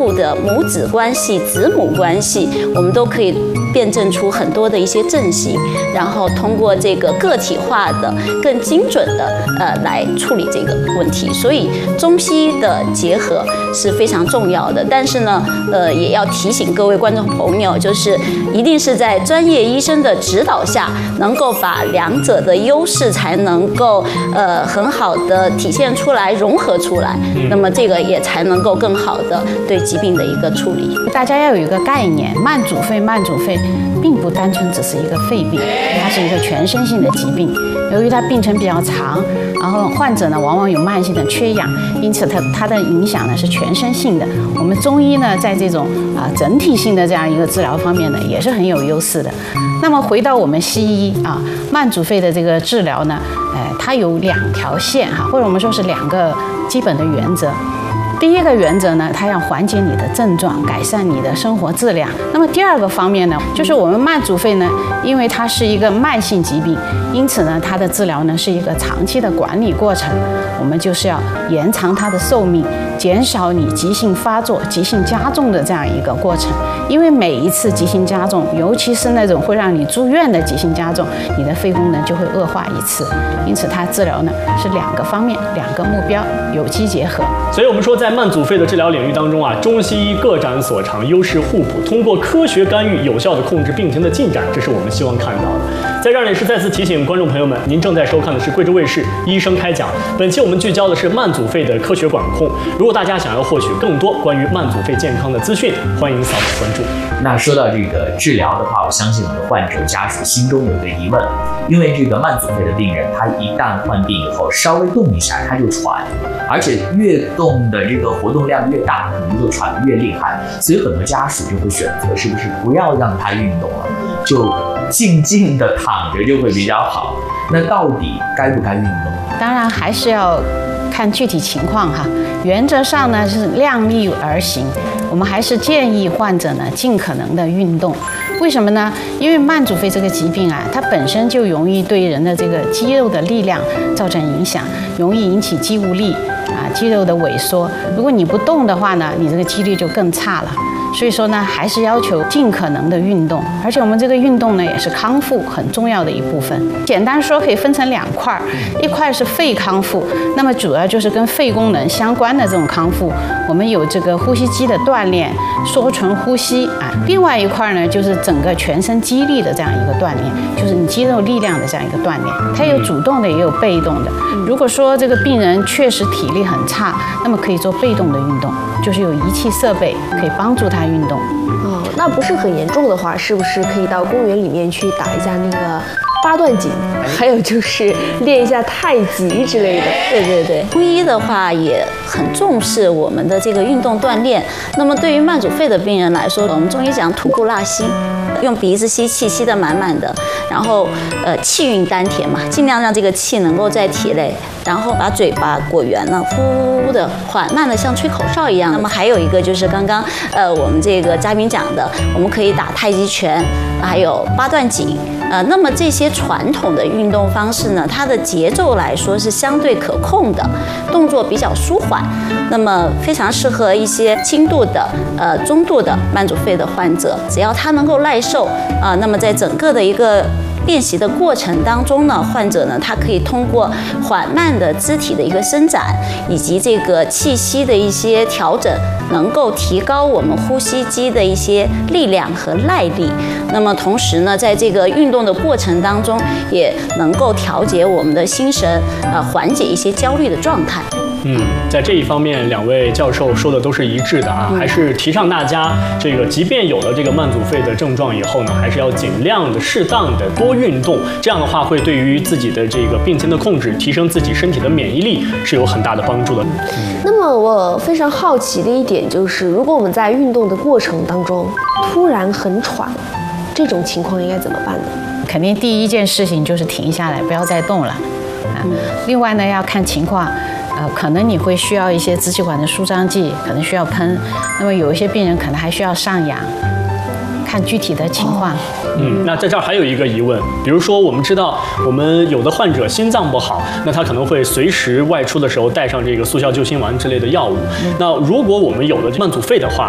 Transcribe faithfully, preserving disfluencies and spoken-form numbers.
互的母子关系、子母关系，我们都可以辩证出很多的一些症型，然后通过这个个体化的、更精准的呃来处理这个问题。所以中西医的结合是非常重要的。但是呢，呃，也要提醒各位观众朋友，就是一定是在专业医生的指导下，能够把两者的优势才能够呃很好的体现出来、融合出来。那么这个也才能够更好的对疾病的一个处理。 大家要有一个概念，慢阻肺，慢阻肺并不单纯只是一个肺病，它是一个全身性的疾病。由于它病程比较长，然后患者呢往往有慢性的缺氧，因此它它的影响呢是全身性的。我们中医呢在这种啊、呃、整体性的这样一个治疗方面呢也是很有优势的。那么回到我们西医啊，慢阻肺的这个治疗呢，呃，它有两条线哈，或者我们说是两个基本的原则。第一个原则呢，它要缓解你的症状，改善你的生活质量。那么第二个方面呢，就是我们慢阻肺呢，因为它是一个慢性疾病，因此呢，它的治疗呢是一个长期的管理过程。我们就是要延长它的寿命，减少你急性发作、急性加重的这样一个过程。因为每一次急性加重，尤其是那种会让你住院的急性加重，你的肺功能就会恶化一次。因此，它治疗呢是两个方面、两个目标有机结合。 所以我们说，在慢阻肺的治疗领域当中啊，中西医各展所长，优势互补，通过科学干预，有效的控制病情的进展，这是我们希望看到的。在这儿也是再次提醒观众朋友们，您正在收看的是贵州卫视医生开讲。本期我们聚焦的是慢阻肺的科学管控。如果大家想要获取更多关于慢阻肺健康的资讯，欢迎扫码关注。 那说到这个治疗的话，我相信很多患者家属心中有一个疑问，因为这个慢阻肺的病人，他一旦患病以后，稍微动一下他就喘，而且越动的这个活动量越大，可能就喘得越厉害，所以很多家属就会选择是不是不要让他运动了，就静静的躺着就会比较好。那到底该不该运动？ 当然还是要看具体情况哈。原则上呢是量力而行，我们还是建议患者呢尽可能的运动。为什么呢？因为慢阻肺这个疾病啊，它本身就容易对人的这个肌肉的力量造成影响，容易引起肌无力啊，肌肉的萎缩。如果你不动的话呢，你这个肌力就更差了。所以说呢，还是要求尽可能的运动，而且我们这个运动呢，也是康复很重要的一部分。简单说，可以分成两块儿，一块是肺康复，那么主要就是跟肺功能相关的这种康复，我们有这个呼吸机的锻炼，缩唇呼吸啊。另外一块呢，就是整个全身肌力的这样一个锻炼，就是你肌肉力量的这样一个锻炼，它有主动的，也有被动的。如果说这个病人确实体力很差，那么可以做被动的运动，就是有仪器设备可以帮助他运动。 哦，那不是很严重的话，是不是可以到公园里面去打一下那个八段锦，还有就是练一下太极之类的？ 对对对，中医的话也很重视我们的这个运动锻炼。那么对于慢阻肺的病人来说，我们中医讲吐故纳新，用鼻子吸气，吸得满满的，然后呃气运丹田嘛，尽量让这个气能够在体内，然后把嘴巴裹圆了，呼的缓慢的像吹口哨一样。那么还有一个就是刚刚呃我们这个嘉宾讲的，我们可以打太极拳，还有八段锦。呃，那么这些传统的运动方式呢，它的节奏来说是相对可控的，动作比较舒缓，那么非常适合一些轻度的、呃中度的慢阻肺的患者，只要他能够耐受啊、呃，那么在整个的一个练习的过程当中呢，患者呢，他可以通过缓慢的肢体的一个伸展，以及这个气息的一些调整，能够提高我们呼吸机的一些力量和耐力。那么同时呢，在这个运动的过程当中，也能够调节我们的心神，呃，缓解一些焦虑的状态。 嗯，在这一方面，两位教授说的都是一致的啊，还是提倡大家这个，即便有了这个慢阻肺的症状以后呢，还是要尽量的、适当的多运动，这样的话会对于自己的这个病情的控制，提升自己身体的免疫力是有很大的帮助的。嗯、 那么我非常好奇的一点就是，如果我们在运动的过程当中突然很喘，这种情况应该怎么办呢？ 肯定第一件事情就是停下来，不要再动了啊。另外呢，要看情况。呃，可能你会需要一些支气管的舒张剂，可能需要喷。那么有一些病人可能还需要上氧，看具体的情况。 嗯，那在这儿还有一个疑问，比如说我们知道，我们有的患者心脏不好，那他可能会随时外出的时候带上这个速效救心丸之类的药物。那如果我们有了慢阻肺的话，